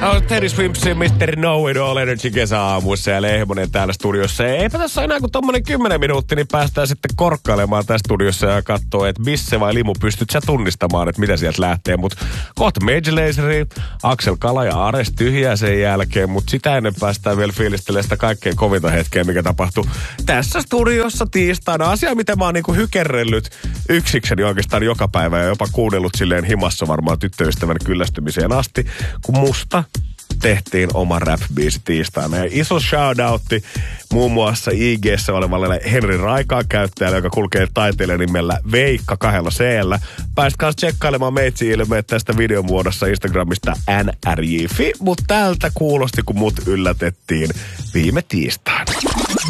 Teddy Swimpsin Mr. Know It All Energy kesäaamuissa ja Lehmonen täällä studiossa. Ja eipä tässä enää kuin tommonen 10 minuuttia, niin päästään sitten korkkailemaan tässä studiossa ja katsoo, että Bisse vai Limu pystyt sä tunnistamaan, että mitä sieltä lähtee. Mutta kohta Major Lazeria, Axel Kala ja Ares tyhjää sen jälkeen, mutta sitä ennen päästään vielä fiilistelemään sitä kaikkein kovinta hetkeä, mikä tapahtui tässä studiossa tiistaina. Asia, mitä mä oon niinku hykerrellyt yksikseni oikeastaan joka päivä ja jopa kuunnellut silleen himassa varmaan tyttöystävän kyllästymiseen asti, kun musta tehtiin oma rap-biisi tiistaina. Ja iso shoutoutti muun muassa IG:ssä olevalle Henri Raikaan käyttäjälle, joka kulkee taiteilijan nimellä Veikka 2C:llä. Pääsit kanssa tsekkailemaan meitsi-ilmeet tästä videomuodossa Instagramista nrj.fi, mutta tältä kuulosti, kun mut yllätettiin viime tiistaina.